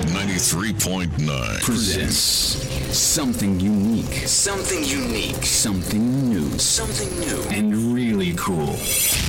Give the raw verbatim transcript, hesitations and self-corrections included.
ninety-three point nine presents something unique, something unique, something new, something new, and really cool.